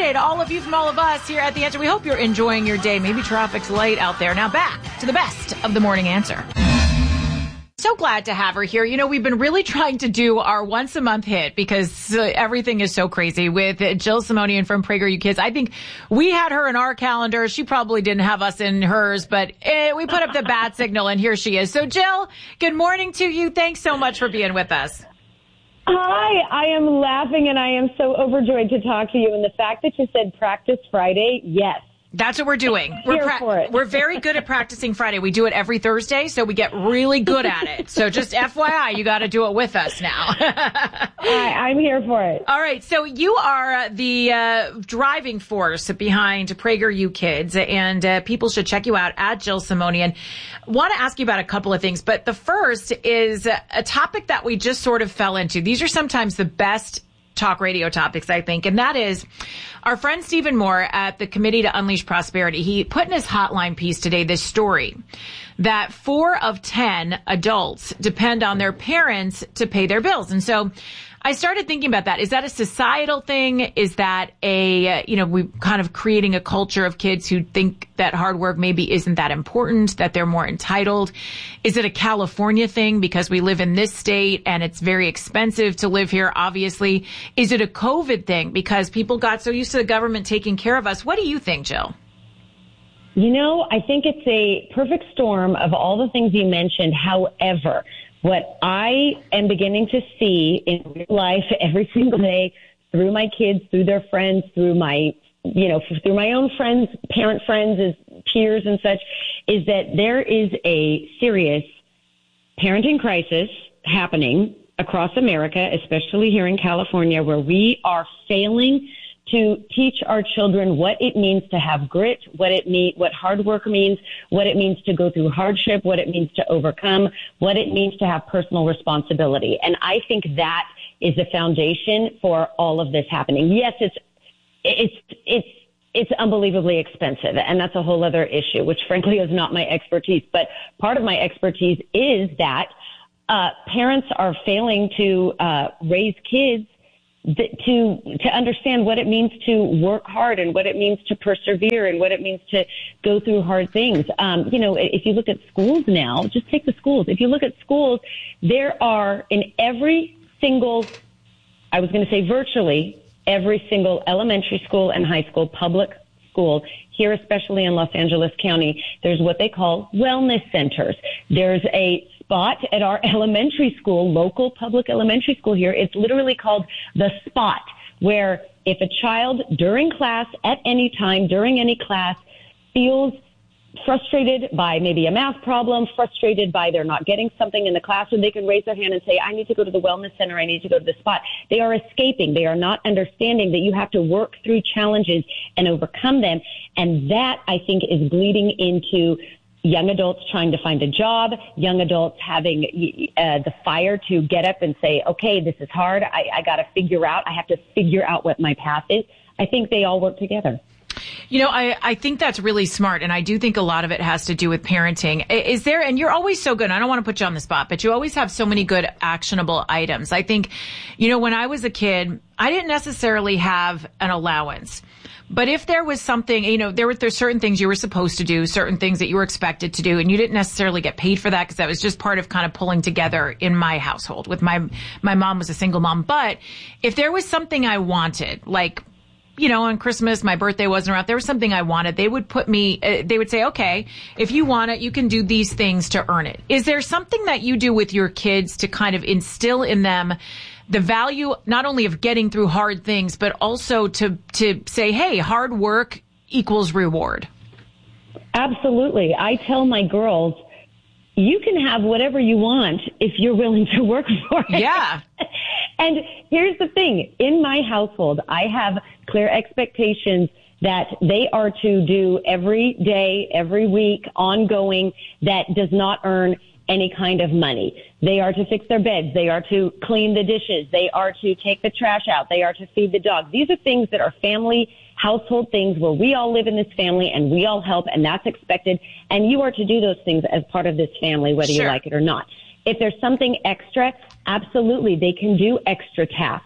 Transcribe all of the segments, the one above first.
started. All of you from all of us here at The Answer. We hope you're enjoying your day. Maybe traffic's light out there. Now back to the best of the morning answer. So glad to have her here. You know, we've been really trying to do our once a month hit because everything is so crazy with Jill Simonian from PragerU Kids. I think we had her in our calendar. She probably didn't have us in hers, but we put up the bat signal and here she is. So Jill, good morning to you. Thanks so much for being with us. Hi, I am laughing and I am so overjoyed to talk to you. And the fact that you said practice Friday, yes. That's what we're doing. We're very good at practicing Friday. We do it every Thursday, so we get really good at it. So just FYI, you got to do it with us now. I'm here for it. All right. So you are the driving force behind PragerU Kids, and people should check you out at Jill Simonian. Want to ask you about a couple of things, but the first is a topic that we just sort of fell into. These are sometimes the best talk radio topics, I think, and that is our friend Stephen Moore at the Committee to Unleash Prosperity. He put in his hotline piece today this story that 4 of 10 adults depend on their parents to pay their bills. And so I started thinking about that. Is that a societal thing? Is that we kind of creating a culture of kids who think that hard work maybe isn't that important, that they're more entitled? Is it a California thing because we live in this state and it's very expensive to live here, obviously? Is it a COVID thing because people got so used to the government taking care of us? What do you think, Jill? You know, I think it's a perfect storm of all the things you mentioned. However, what I am beginning to see in real life every single day through my kids, through their friends, through my own friends, parent friends, as peers and such, is that there is a serious parenting crisis happening across America, especially here in California, where we are failing to teach our children what it means to have grit, what hard work means, what it means to go through hardship, what it means to overcome, what it means to have personal responsibility. And I think that is the foundation for all of this happening. Yes, it's unbelievably expensive, and that's a whole other issue, which frankly is not my expertise. But part of my expertise is that parents are failing to raise kids to understand what it means to work hard and what it means to persevere and what it means to go through hard things. If you look at schools now, just take the schools. If you look at schools, there are in every single, I was going to say virtually every single elementary school and high school, public school here, especially in Los Angeles County, there's what they call wellness centers. There's a spot at our elementary school, local public elementary school here. It's literally called The Spot, where if a child during class, at any time, during any class, feels frustrated by maybe a math problem, frustrated by they're not getting something in the classroom, they can raise their hand and say, I need to go to the wellness center, I need to go to the spot. They are escaping. They are not understanding that you have to work through challenges and overcome them. And that, I think, is bleeding into young adults trying to find a job, young adults having the fire to get up and say, okay, this is hard. I have to figure out what my path is. I think they all work together. You know, I think that's really smart, and I do think a lot of it has to do with parenting. Is there, and you're always so good, I don't want to put you on the spot, but you always have so many good actionable items. I think, when I was a kid, I didn't necessarily have an allowance. But if there was something, there's certain things you were supposed to do, certain things that you were expected to do, and you didn't necessarily get paid for that because that was just part of kind of pulling together in my household. With my mom was a single mom. But if there was something I wanted, like, on Christmas, my birthday wasn't around, there was something I wanted, they would say, okay, if you want it, you can do these things to earn it. Is there something that you do with your kids to kind of instill in them the value not only of getting through hard things, but also to say, hey, hard work equals reward? Absolutely. I tell my girls, you can have whatever you want if you're willing to work for it. Yeah. And here's the thing. In my household, I have clear expectations that they are to do every day, every week, ongoing, that does not earn any kind of money. They are to fix their beds. They are to clean the dishes. They are to take the trash out. They are to feed the dog. These are things that are family household things where we all live in this family and we all help, and that's expected. And you are to do those things as part of this family, whether you like it or not. If there's something extra, absolutely, they can do extra tasks.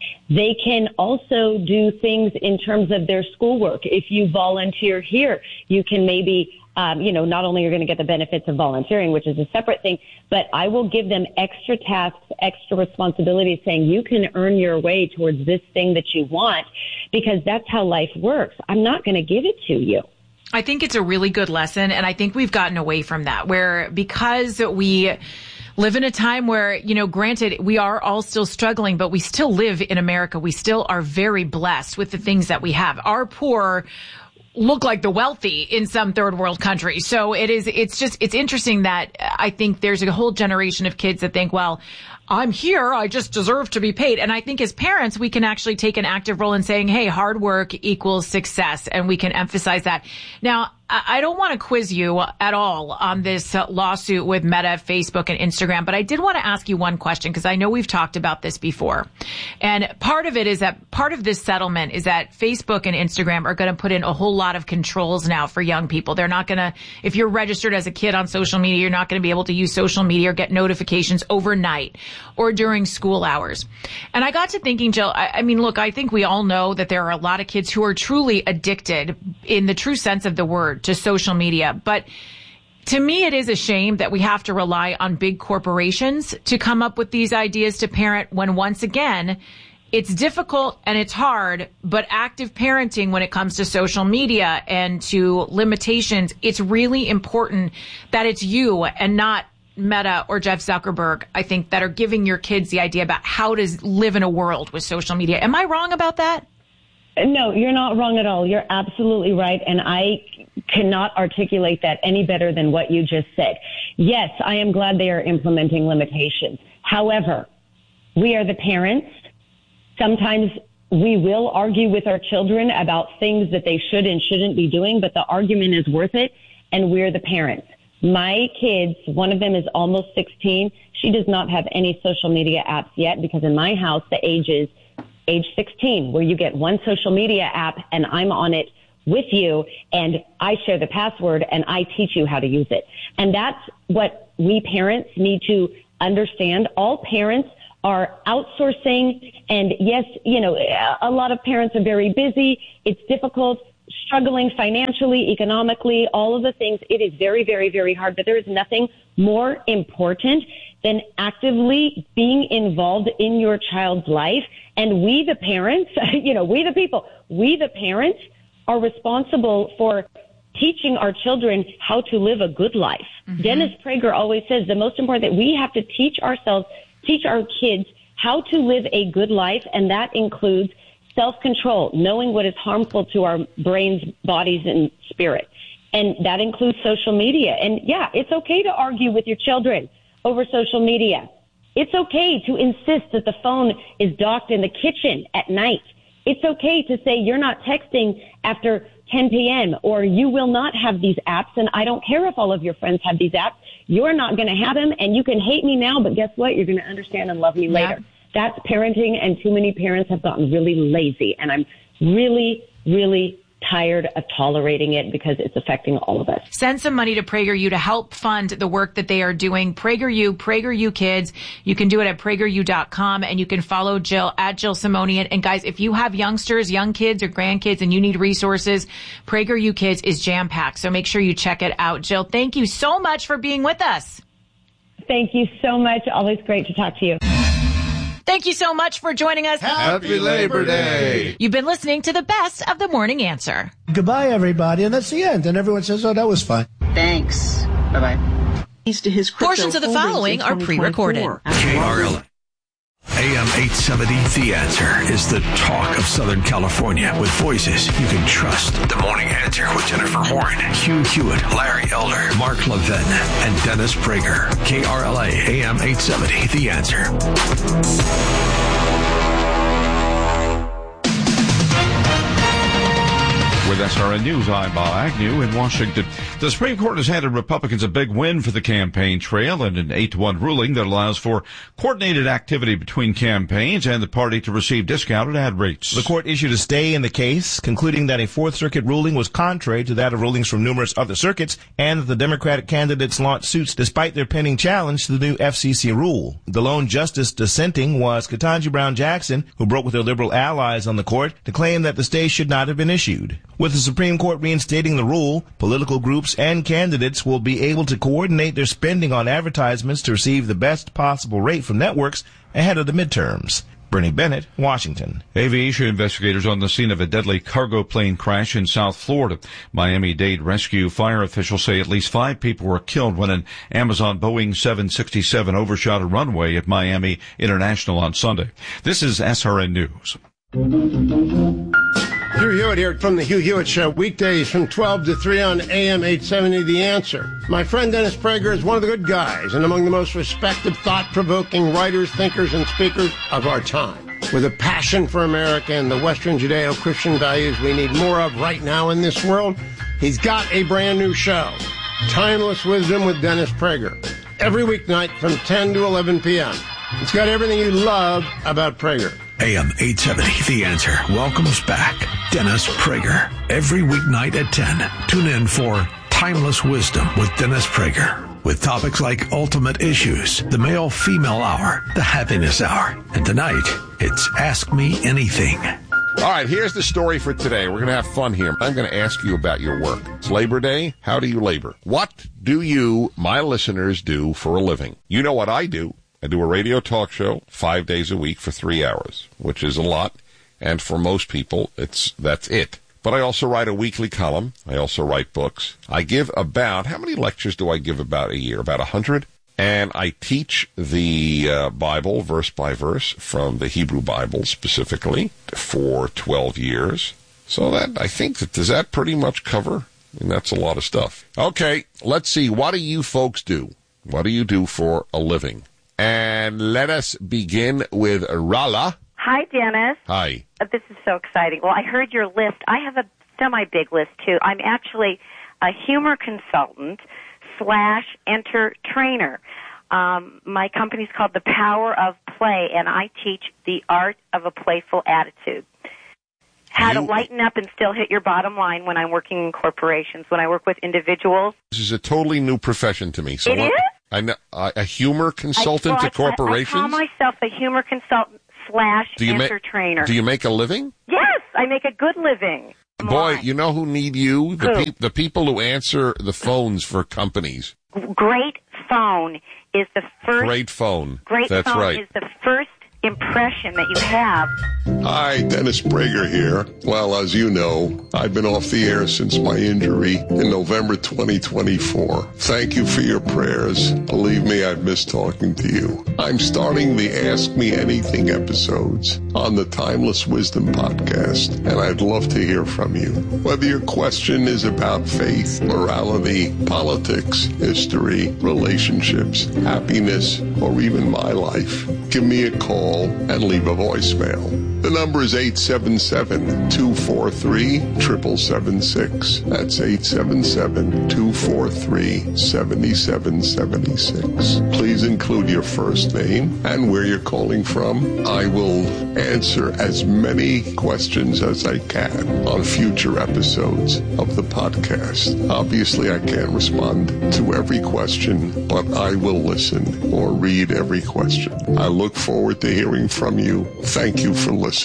They can also do things in terms of their schoolwork. If you volunteer here, you can maybe, not only you're going to get the benefits of volunteering, which is a separate thing, but I will give them extra tasks, extra responsibilities, saying you can earn your way towards this thing that you want, because that's how life works. I'm not going to give it to you. I think it's a really good lesson, and I think we've gotten away from that, where because we live in a time where, granted, we are all still struggling, but we still live in America. We still are very blessed with the things that we have. Our poor look like the wealthy in some third world countries. So it's interesting that I think there's a whole generation of kids that think, well, I'm here, I just deserve to be paid. And I think as parents, we can actually take an active role in saying, hey, hard work equals success. And we can emphasize that. Now, I don't want to quiz you at all on this lawsuit with Meta, Facebook, and Instagram, but I did want to ask you one question, because I know we've talked about this before. And part of it is that part of this settlement is that Facebook and Instagram are going to put in a whole lot of controls now for young people. They're not going to, if you're registered as a kid on social media, you're not going to be able to use social media or get notifications overnight or during school hours. And I got to thinking, Jill, I mean, look, I think we all know that there are a lot of kids who are truly addicted in the true sense of the word to social media. But to me, it is a shame that we have to rely on big corporations to come up with these ideas to parent when, once again, it's difficult and it's hard, but active parenting when it comes to social media and to limitations, it's really important that it's you and not Meta or Jeff Zuckerberg, I think, that are giving your kids the idea about how to live in a world with social media. Am I wrong about that? No, you're not wrong at all. You're absolutely right. And I cannot articulate that any better than what you just said. Yes, I am glad they are implementing limitations. However, we are the parents. Sometimes we will argue with our children about things that they should and shouldn't be doing, but the argument is worth it, and we're the parents. My kids, one of them is almost 16. She does not have any social media apps yet, because in my house, the age is age 16, where you get one social media app and I'm on it with you and I share the password and I teach you how to use it. And that's what we parents need to understand. All parents are outsourcing, and yes, a lot of parents are very busy. It's difficult, struggling financially, economically, all of the things. It is very, very, very hard, but there is nothing more important than actively being involved in your child's life. And we, the parents, we, the parents, are responsible for teaching our children how to live a good life. Mm-hmm. Dennis Prager always says the most important that we have to teach our kids how to live a good life, and that includes self-control, knowing what is harmful to our brains, bodies, and spirit. And that includes social media. And yeah, it's okay to argue with your children over social media. It's okay to insist that the phone is docked in the kitchen at night. It's okay to say you're not texting after 10 p.m. or you will not have these apps, and I don't care if all of your friends have these apps. You're not going to have them, and you can hate me now, but guess what? You're going to understand and love me later. That's parenting, and too many parents have gotten really lazy, and I'm really, really tired of tolerating it because it's affecting all of us. Send some money to PragerU to help fund the work that they are doing. PragerU Kids. You can do it at PragerU.com, and you can follow Jill at Jill Simonian. And guys, if you have youngsters, young kids or grandkids, and you need resources, PragerU Kids is jam-packed. So make sure you check it out. Jill, thank you so much for being with us. Thank you so much. Always great to talk to you. Thank you so much for joining us. Happy Labor Day. You've been listening to the best of the Morning Answer. Goodbye, everybody. And that's the end. And everyone says, oh, that was fun. Thanks. Bye-bye. Portions of the following are pre-recorded. KRLA. AM 870, The Answer, is the talk of Southern California with voices you can trust. The Morning Answer with Jennifer Horn, Hugh Hewitt, Larry Elder, Mark Levin, and Dennis Prager. KRLA AM 870, The Answer. With SRN News. I'm Bob Agnew in Washington. The Supreme Court has handed Republicans a big win for the campaign trail in an 8-1 ruling that allows for coordinated activity between campaigns and the party to receive discounted ad rates. The court issued a stay in the case, concluding that a Fourth Circuit ruling was contrary to that of rulings from numerous other circuits, and that the Democratic candidates launched suits despite their pending challenge to the new FCC rule. The lone justice dissenting was Ketanji Brown Jackson, who broke with her liberal allies on the court to claim that the stay should not have been issued. With the Supreme Court reinstating the rule, political groups and candidates will be able to coordinate their spending on advertisements to receive the best possible rate from networks ahead of the midterms. Bernie Bennett, Washington. Aviation investigators on the scene of a deadly cargo plane crash in South Florida. Miami-Dade rescue fire officials say at least 5 people were killed when an Amazon Boeing 767 overshot a runway at Miami International on Sunday. This is SRN News. Hugh Hewitt here from the Hugh Hewitt Show, weekdays from 12 to 3 on AM 870, The Answer. My friend Dennis Prager is one of the good guys and among the most respected, thought-provoking writers, thinkers, and speakers of our time. With a passion for America and the Western Judeo-Christian values we need more of right now in this world, he's got a brand new show, Timeless Wisdom with Dennis Prager, every weeknight from 10 to 11 p.m. It's got everything you love about Prager. AM 870, The Answer, welcomes back Dennis Prager. Every weeknight at 10, tune in for Timeless Wisdom with Dennis Prager. With topics like ultimate issues, the male-female hour, the happiness hour. And tonight, it's Ask Me Anything. All right, here's the story for today. We're going to have fun here. I'm going to ask you about your work. It's Labor Day. How do you labor? What do you, my listeners, do for a living? You know what I do. I do a radio talk show 5 days a week for 3 hours, which is a lot. And for most people, that's it. But I also write a weekly column. I also write books. I give about, how many lectures do I give about a year? About 100. And I teach the Bible verse by verse from the Hebrew Bible specifically for 12 years. So that, I think does that pretty much cover? I mean, that's a lot of stuff. Okay, let's see. What do you folks do? What do you do for a living? And let us begin with Rala. Hi, Dennis. Hi. This is so exciting. Well, I heard your list. I have a semi-big list, too. I'm actually a humor consultant / entertainer. My company's called The Power of Play, and I teach the art of a playful attitude. How to lighten up and still hit your bottom line when I'm working in corporations, when I work with individuals. This is a totally new profession to me. So it is? I'm a humor consultant to corporations? I call myself a humor consultant / entertainer. Do you make a living? Yes, I make a good living. Boy, you know who need you? The people who answer the phones for companies. Great phone is the first. Great phone. That's phone right. Is the first impression that you have. Hi, Dennis Prager here. Well, as you know, I've been off the air since my injury in November 2024. Thank you for your prayers. Believe me, I've missed talking to you. I'm starting the Ask Me Anything episodes on the Timeless Wisdom podcast, and I'd love to hear from you. Whether your question is about faith, morality, politics, history, relationships, happiness, or even my life, give me a call and leave a voicemail. The number is 877-243-7776. That's 877-243-7776. Please include your first name and where you're calling from. I will answer as many questions as I can on future episodes of the podcast. Obviously, I can't respond to every question, but I will listen or read every question. I look forward to hearing from you. Thank you for listening.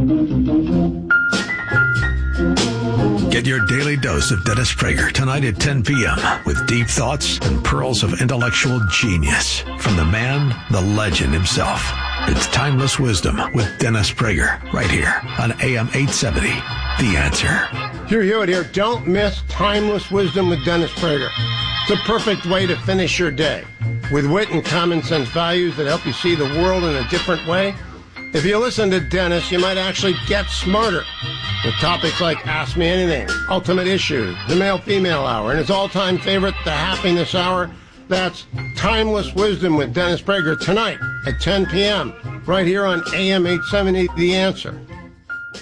Get your daily dose of Dennis Prager tonight at 10 p.m. with deep thoughts and pearls of intellectual genius from the man, the legend himself. It's Timeless Wisdom with Dennis Prager right here on AM 870, The Answer. Hugh Hewitt here. Don't miss Timeless Wisdom with Dennis Prager. It's a perfect way to finish your day with wit and common sense values that help you see the world in a different way. If you listen to Dennis, you might actually get smarter with topics like Ask Me Anything, Ultimate Issues, the Male-Female Hour, and his all-time favorite, the Happiness Hour. That's Timeless Wisdom with Dennis Prager tonight at 10 p.m. right here on AM 870, The Answer.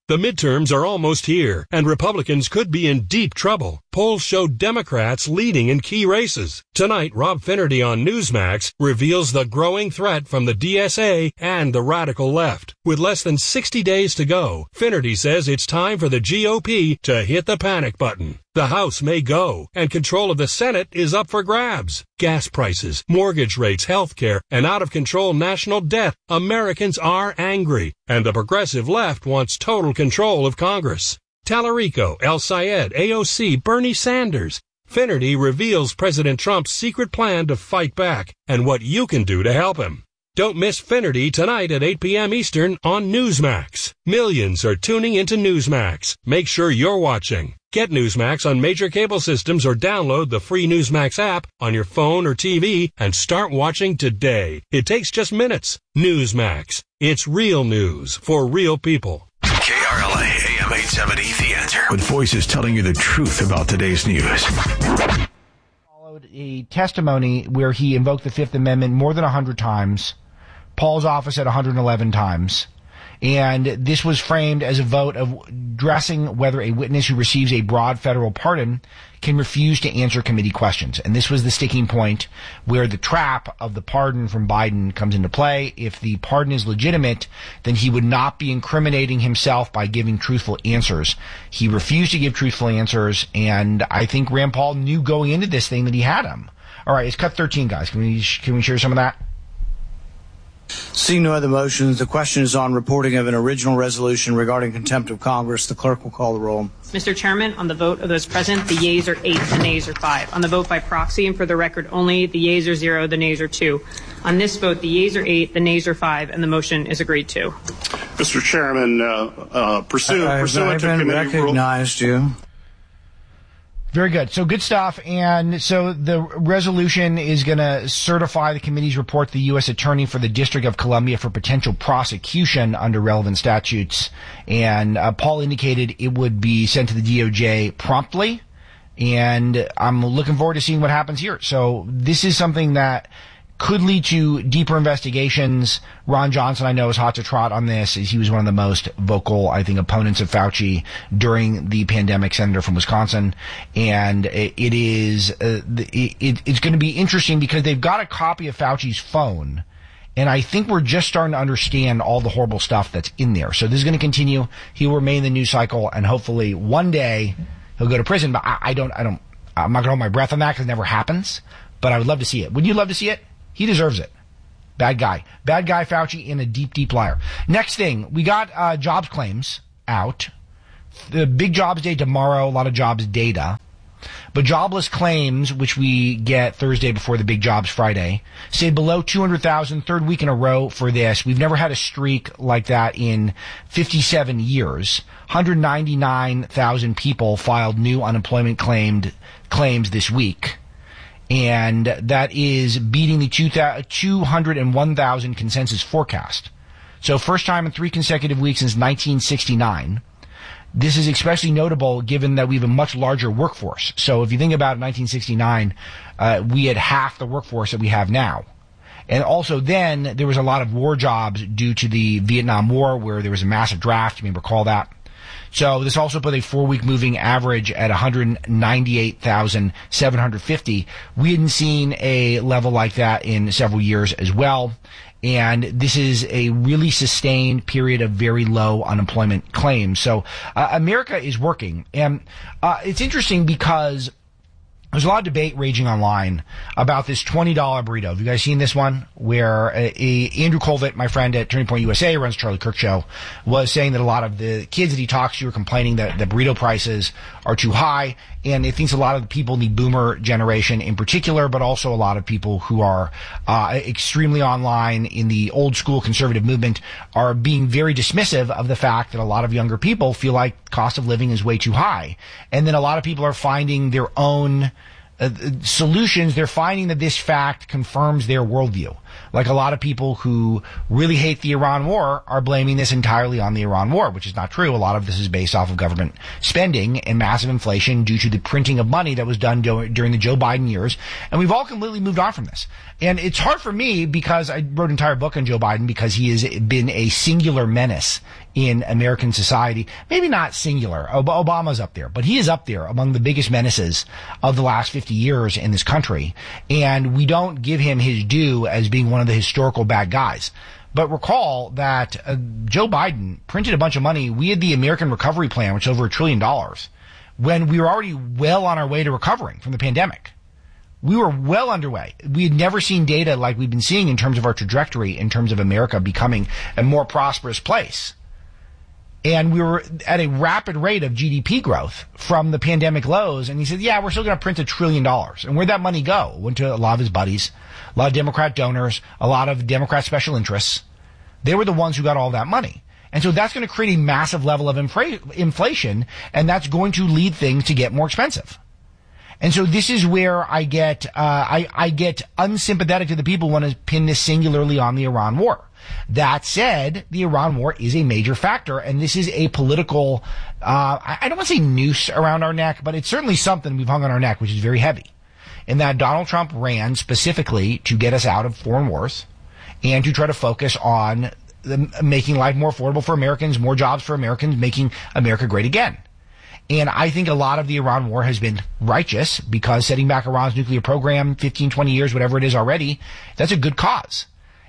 The midterms are almost here, and Republicans could be in deep trouble. Polls show Democrats leading in key races. Tonight, Rob Finnerty on Newsmax reveals the growing threat from the DSA and the radical left. With less than 60 days to go, Finnerty says it's time for the GOP to hit the panic button. The House may go, and control of the Senate is up for grabs. Gas prices, mortgage rates, health care, and out-of-control national debt. Americans are angry, and the progressive left wants total control of Congress. Tallarico, El Sayed, AOC, Bernie Sanders. Finnerty reveals President Trump's secret plan to fight back and what you can do to help him. Don't miss Finnerty tonight at 8 p.m. Eastern on Newsmax. Millions are tuning into Newsmax. Make sure you're watching. Get Newsmax on major cable systems or download the free Newsmax app on your phone or TV and start watching today. It takes just minutes. Newsmax. It's real news for real people. KRLA AM 870, The Answer. With voices telling you the truth about today's news. Followed a testimony where he invoked the Fifth Amendment more than 100 times. Paul's office at 111 times. And this was framed as a vote of addressing whether a witness who receives a broad federal pardon can refuse to answer committee questions. And this was the sticking point where the trap of the pardon from Biden comes into play. If the pardon is legitimate, then he would not be incriminating himself by giving truthful answers. He refused to give truthful answers, and I think Rand Paul knew going into this thing that he had him. All right, it's cut 13, guys. Can we share some of that? Seeing no other motions, the question is on reporting of an original resolution regarding contempt of Congress. The clerk will call the roll. Mr. Chairman, on the vote of those present, the yeas are 8, the nays are 5. On the vote by proxy, and for the record only, the yeas are 0, the nays are 2. On this vote, the yeas are 8, the nays are 5, and the motion is agreed to. Mr. Chairman, pursuant to committee recognized you. Very good. So good stuff. And so the resolution is going to certify the committee's report to the U.S. Attorney for the District of Columbia for potential prosecution under relevant statutes. And Paul indicated it would be sent to the DOJ promptly. And I'm looking forward to seeing what happens here. So this is something that could lead to deeper investigations. Ron Johnson, I know, is hot to trot on this, as he was one of the most vocal, I think, opponents of Fauci during the pandemic, senator from Wisconsin. And it's going to be interesting because they've got a copy of Fauci's phone. And I think we're just starting to understand all the horrible stuff that's in there. So this is going to continue. He'll remain in the news cycle, and hopefully one day he'll go to prison. But I'm not going to hold my breath on that because it never happens. But I would love to see it. Would you love to see it? He deserves it. Bad guy. Bad guy Fauci and a deep, deep liar. Next thing, we got jobs claims out. The big jobs day tomorrow, a lot of jobs data. But jobless claims, which we get Thursday before the big jobs Friday, stayed below 200,000, third week in a row for this. We've never had a streak like that in 57 years. 199,000 people filed new unemployment claims this week. And that is beating the 201,000 consensus forecast. So first time in 3 consecutive weeks since 1969. This is especially notable given that we have a much larger workforce. So if you think about 1969, we had half the workforce that we have now. And also then there was a lot of war jobs due to the Vietnam War where there was a massive draft. You may recall that. So this also put a 4-week moving average at 198,750. We hadn't seen a level like that in several years as well. And this is a really sustained period of very low unemployment claims. So America is working. And it's interesting because there's a lot of debate raging online about this $20 burrito. Have you guys seen this one? Where Andrew Colvett, my friend at Turning Point USA, runs Charlie Kirk Show, was saying that a lot of the kids that he talks to are complaining that the burrito prices are too high. And he thinks a lot of the people in the boomer generation in particular, but also a lot of people who are extremely online in the old school conservative movement are being very dismissive of the fact that a lot of younger people feel like cost of living is way too high. And then a lot of people are finding their own solutions. They're finding that this fact confirms their worldview. Like a lot of people who really hate the Iran war are blaming this entirely on the Iran war, which is not true. A lot of this is based off of government spending and massive inflation due to the printing of money that was done during the Joe Biden years. And we've all completely moved on from this. And it's hard for me because I wrote an entire book on Joe Biden because he has been a singular menace in American society. Maybe not singular. Obama's up there, but he is up there among the biggest menaces of the last 50 years in this country. And we don't give him his due as being one of the historical bad guys. But recall that Joe Biden printed a bunch of money. We had the American Recovery Plan, which is over $1 trillion, when we were already well on our way to recovering from the pandemic. We were well underway. We had never seen data like we've been seeing in terms of our trajectory, in terms of America becoming a more prosperous place. And we were at a rapid rate of GDP growth from the pandemic lows. And he said, yeah, we're still going to print $1 trillion. And where'd that money go? Went to a lot of his buddies, a lot of Democrat donors, a lot of Democrat special interests. They were the ones who got all that money. And so that's going to create a massive level of inflation, and that's going to lead things to get more expensive. And so this is where I get unsympathetic to the people who want to pin this singularly on the Iran war. That said, the Iran war is a major factor, and this is a political, I don't want to say noose around our neck, but it's certainly something we've hung on our neck, which is very heavy. In that Donald Trump ran specifically to get us out of foreign wars and to try to focus on making life more affordable for Americans, more jobs for Americans, making America great again. And I think a lot of the Iran war has been righteous because setting back Iran's nuclear program 15, 20 years, whatever it is already, that's a good cause.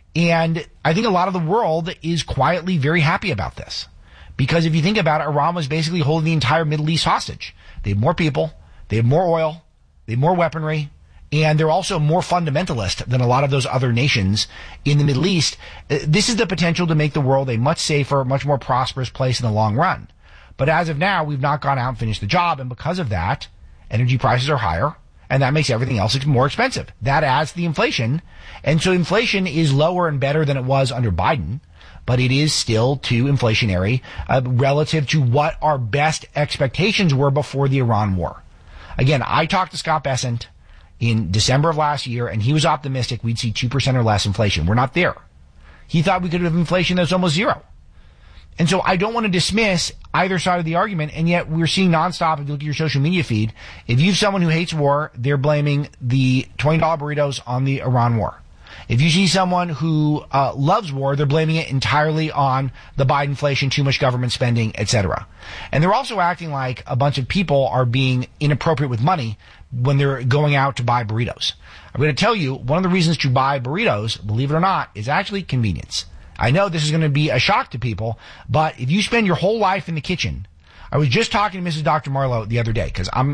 And I think a lot of the world is quietly very happy about this. Because if you think about it, Iran was basically holding the entire Middle East hostage. They have more people, they have more oil, they have more weaponry, and they're also more fundamentalist than a lot of those other nations in the Middle East. This is the potential to make the world a much safer, much more prosperous place in the long run. But as of now, we've not gone out and finished the job, and because of that, energy prices are higher, and that makes everything else more expensive. That adds to the inflation, and so inflation is lower and better than it was under Biden, but it is still too inflationary relative to what our best expectations were before the Iran war. Again, I talked to Scott Bessent in December of last year, and he was optimistic we'd see 2% or less inflation. We're not there. He thought we could have inflation that's almost zero. And so I don't want to dismiss either side of the argument, and yet we're seeing nonstop, if you look at your social media feed, if you have someone who hates war, they're blaming the $20 burritos on the Iran war. If you see someone who loves war, they're blaming it entirely on the Biden inflation, too much government spending, etc. And they're also acting like a bunch of people are being inappropriate with money when they're going out to buy burritos. I'm going to tell you, one of the reasons to buy burritos, believe it or not, is actually convenience. I know this is going to be a shock to people, but if you spend your whole life in the kitchen, I was just talking to Mrs. Dr. Marlowe the other day because I'm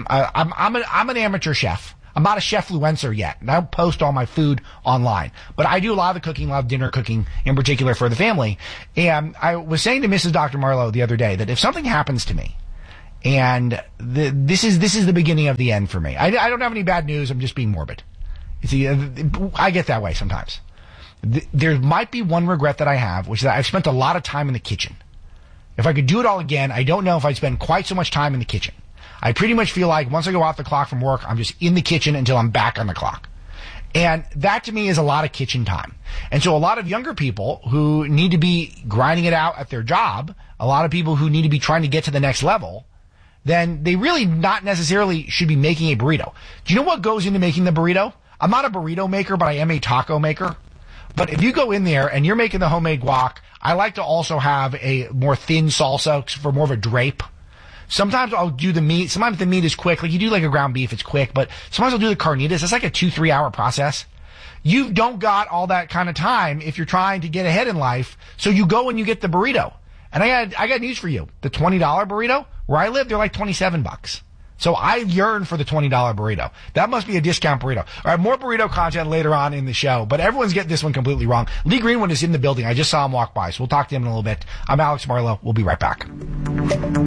an amateur chef. I'm not a chef-fluencer yet, and I don't post all my food online. But I do a lot of the cooking, a lot of dinner cooking, in particular for the family. And I was saying to Mrs. Dr. Marlowe the other day that if something happens to me, and this is the beginning of the end for me. I don't have any bad news. I'm just being morbid. You see, I get that way sometimes. There might be one regret that I have, which is that I've spent a lot of time in the kitchen. If I could do it all again, I don't know if I'd spend quite so much time in the kitchen. I pretty much feel like once I go off the clock from work, I'm just in the kitchen until I'm back on the clock. And that to me is a lot of kitchen time. And so a lot of younger people who need to be grinding it out at their job, a lot of people who need to be trying to get to the next level, then they really not necessarily should be making a burrito. Do you know what goes into making the burrito? I'm not a burrito maker, but I am a taco maker. But if you go in there and you're making the homemade guac, I like to also have a more thin salsa for more of a drape. Sometimes I'll do the meat. Sometimes the meat is quick. Like you do like a ground beef, it's quick. But sometimes I'll do the carnitas. It's like a 2-3 hour process. You don't got all that kind of time if you're trying to get ahead in life. So you go and you get the burrito. And I got news for you. The $20 burrito, where I live, they're like $27. So I yearn for the $20 burrito. That must be a discount burrito. All right, more burrito content later on in the show, but everyone's getting this one completely wrong. Lee Greenwood is in the building. I just saw him walk by, so we'll talk to him in a little bit. I'm Alex Marlowe. We'll be right back.